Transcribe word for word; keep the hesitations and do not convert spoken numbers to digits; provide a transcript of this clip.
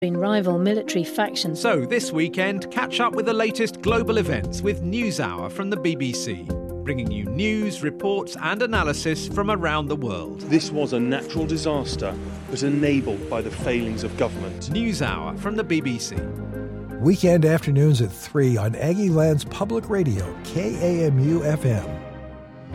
between rival military factions. So this weekend, catch up with the latest global events with NewsHour from the B B C, bringing you news, reports and analysis from around the world. This was a natural disaster, but enabled by the failings of government. NewsHour from the B B C. Weekend afternoons at three on Aggie Land's Public Radio, K A M U F M.